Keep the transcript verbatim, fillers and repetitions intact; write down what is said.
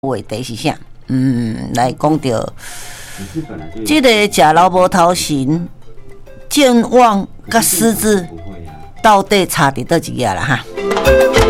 话题是啥？嗯，来讲到这个食老母头神、健忘甲狮子到底差伫倒一个啦哈？